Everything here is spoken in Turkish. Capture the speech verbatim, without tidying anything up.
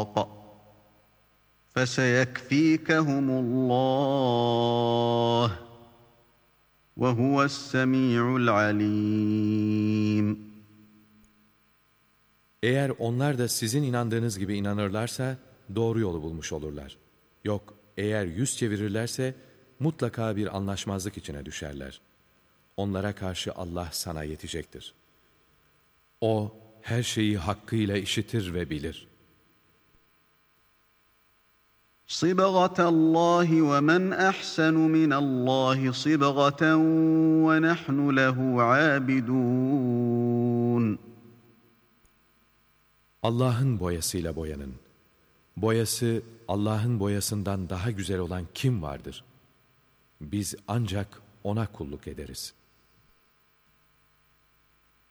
الْفِرَاقِ فَسَيَكْفِيكَهُمُ اللّٰهُ وَهُوَ السَّمِيعُ الْعَلِيمُ. Eğer onlar da sizin inandığınız gibi inanırlarsa doğru yolu bulmuş olurlar. Yok, eğer yüz çevirirlerse mutlaka bir anlaşmazlık içine düşerler. Onlara karşı Allah sana yetecektir. O her şeyi hakkıyla işitir ve bilir. صِبْغَةَ اللّٰهِ وَمَنْ أَحْسَنُ مِنَ اللّٰهِ صِبْغَةً وَنَحْنُ لَهُ عَابِدُونَ. Allah'ın boyasıyla boyanın. Boyası Allah'ın boyasından daha güzel olan kim vardır? Biz ancak O'na kulluk ederiz.